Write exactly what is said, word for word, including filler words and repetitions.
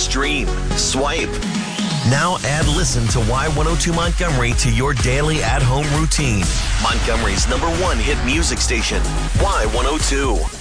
stream, swipe. Now add Listen to Y one oh two Montgomery to your daily at-home routine. Montgomery's number one hit music station, Y one oh two.